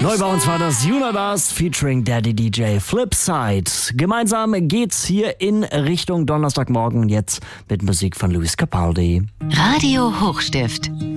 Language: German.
Neu bei uns war das Universe featuring Daddy DJ Flipside. Gemeinsam geht's hier in Richtung Donnerstagmorgen jetzt mit Musik von Luis Capaldi. Radio Hochstift.